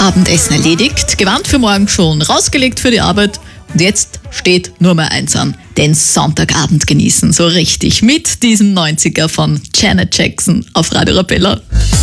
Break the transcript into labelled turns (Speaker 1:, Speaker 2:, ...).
Speaker 1: Abendessen erledigt, Gewand für morgen schon rausgelegt für die Arbeit und jetzt steht nur mehr eins an, den Sonntagabend genießen, so richtig mit diesem 90er von Janet Jackson auf Radio Arabella.